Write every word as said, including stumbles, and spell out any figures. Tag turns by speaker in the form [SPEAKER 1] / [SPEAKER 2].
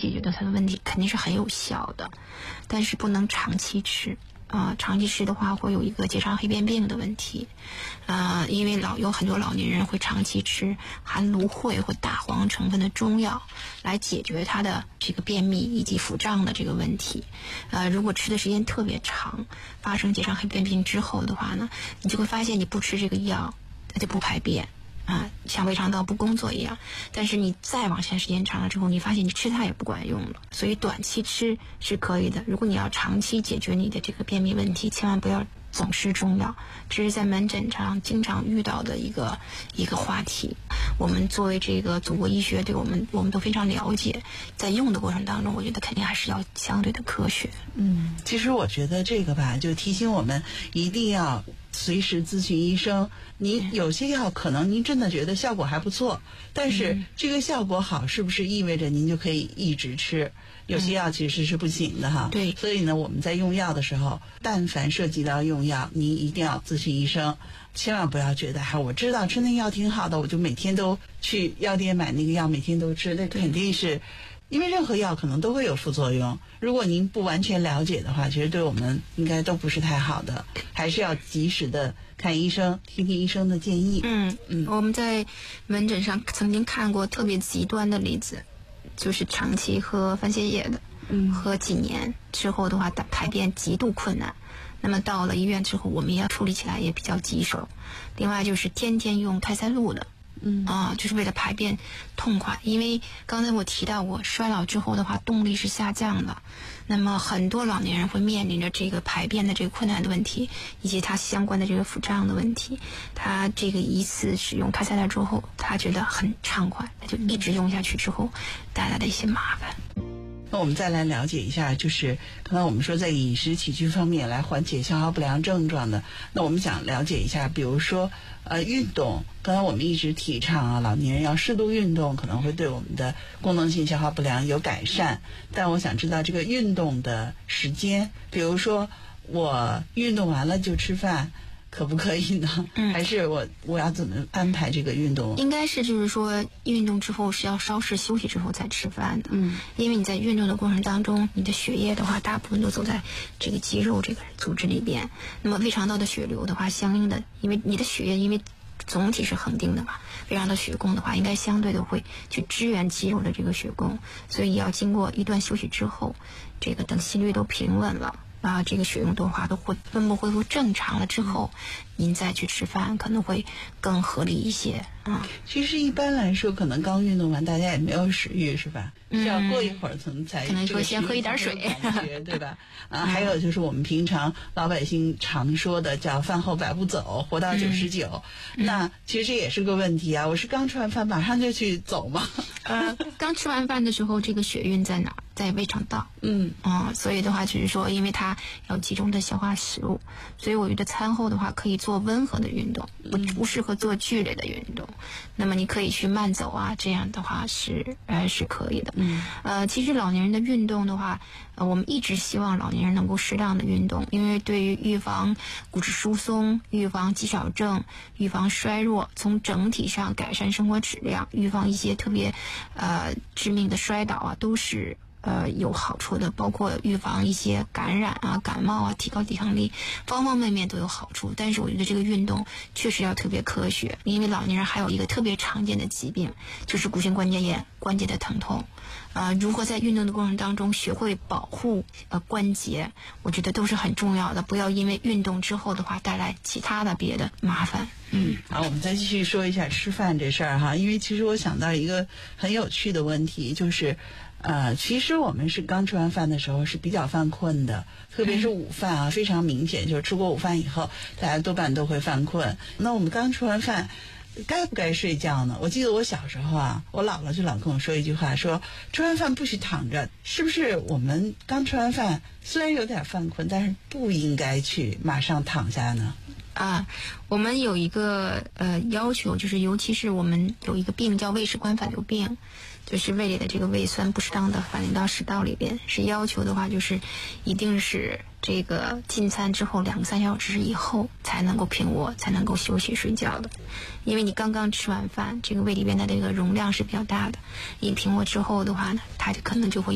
[SPEAKER 1] 解决的它的问题，肯定是很有效的，但是不能长期吃。啊、呃，长期吃的话会有一个结肠黑变病的问题，呃，因为老有很多老年人会长期吃含芦荟或大黄成分的中药来解决他的这个便秘以及腹胀的这个问题。呃，如果吃的时间特别长，发生结肠黑变病之后的话呢，你就会发现你不吃这个药，它就不排便。啊，像胃肠道不工作一样，但是你再往前时间长了之后，你发现你吃它也不管用了。所以短期吃是可以的，如果你要长期解决你的这个便秘问题，千万不要总吃中药。这是在门诊上经常遇到的一个一个话题。我们作为这个祖国医学，对我们我们都非常了解，在用的过程当中，我觉得肯定还是要相对的科学。
[SPEAKER 2] 嗯，其实我觉得这个吧，就提醒我们一定要随时咨询医生。你有些药可能您真的觉得效果还不错，但是这个效果好是不是意味着您就可以一直吃？有些药其实是不行的哈。
[SPEAKER 1] 对，
[SPEAKER 2] 所以呢，我们在用药的时候，但凡涉及到用药，您一定要咨询医生，千万不要觉得哈，我知道吃那药挺好的，我就每天都去药店买那个药，每天都吃，那肯定是。因为任何药可能都会有副作用，如果您不完全了解的话，其实对我们应该都不是太好的，还是要及时的看医生，听听医生的建议。
[SPEAKER 1] 嗯
[SPEAKER 2] 嗯，
[SPEAKER 1] 我们在门诊上曾经看过特别极端的例子，就是长期喝番泻叶的，
[SPEAKER 2] 嗯，
[SPEAKER 1] 喝几年之后的话，排便极度困难。那么到了医院之后，我们也要处理起来也比较棘手。另外就是天天用开塞露的。嗯啊，就是为了排便痛快，因为刚才我提到过，衰老之后的话，动力是下降的。那么很多老年人会面临着这个排便的这个困难的问题，以及他相关的这个腹胀的问题。他这个一次使用开塞露之后，他觉得很畅快，就一直用下去之后带来的一些麻烦。
[SPEAKER 2] 那我们再来了解一下，就是刚才我们说在饮食起居方面来缓解消化不良症状的，那我们想了解一下，比如说呃运动，刚才我们一直提倡啊，老年人要适度运动，可能会对我们的功能性消化不良有改善。但我想知道这个运动的时间，比如说我运动完了就吃饭，可不可以呢？嗯，还是我我要怎么安排这个运动？
[SPEAKER 1] 应该是就是说，运动之后是要稍事休息之后再吃饭的。嗯，因为你在运动的过程当中，你的血液的话，大部分都走在这个肌肉这个组织里边。那么胃肠道的血流的话，相应的，因为你的血液因为总体是恒定的嘛，胃肠道血供的话，应该相对的会去支援肌肉的这个血供，所以要经过一段休息之后，这个等心率都平稳了。啊，这个血用的话都会分布恢复正常了之后，您再去吃饭可能会更合理一些啊。
[SPEAKER 2] 其实一般来说，可能刚运动完，大家也没有食欲，是吧？嗯，是要过一会儿才才
[SPEAKER 1] 可能说先喝一点水，
[SPEAKER 2] 对吧？啊，还有就是我们平常老百姓常说的叫饭后百步走，活到九十九。那其实这也是个问题啊！我是刚吃完饭马上就去走吗？
[SPEAKER 1] 呃，刚吃完饭的时候，这个血运在哪？在胃肠道。嗯啊、呃，所以的话就是说，因为它要集中的消化食物，所以我觉得餐后的话可以做温和的运动，不不适合做剧烈的运动。那么你可以去慢走啊，这样的话是呃是可以的。嗯，呃，其实老年人的运动的话，呃，我们一直希望老年人能够适量的运动，因为对于预防骨质疏松、预防肌少症、预防衰弱，从整体上改善生活质量，预防一些特别呃致命的摔倒啊，都是呃有好处的，包括预防一些感染啊、感冒啊，提高抵抗力，方方面面都有好处。但是我觉得这个运动确实要特别科学，因为老年人还有一个特别常见的疾病，就是骨性关节炎、关节的疼痛。呃，如何在运动的过程当中学会保护呃关节，我觉得都是很重要的。不要因为运动之后的话带来其他的别的麻烦。
[SPEAKER 2] 嗯，好，我们再继续说一下吃饭这事儿哈，因为其实我想到一个很有趣的问题，就是呃，其实我们是刚吃完饭的时候是比较犯困的，特别是午饭啊，非常明显，就是吃过午饭以后，大家多半都会犯困。那我们刚吃完饭，该不该睡觉呢？我记得我小时候啊，我姥姥就老跟我说一句话，说吃完饭不许躺着。是不是我们刚吃完饭虽然有点犯困，但是不应该去马上躺下呢？
[SPEAKER 1] 啊，我们有一个呃要求，就是尤其是我们有一个病叫胃食管反流病，就是胃里的这个胃酸不适当的反流到食道里边，是要求的话就是一定是这个进餐之后两个三小时以后才能够平卧，才能够休息睡觉的。因为你刚刚吃完饭，这个胃里边的这个容量是比较大的，一平卧之后的话呢，它就可能就会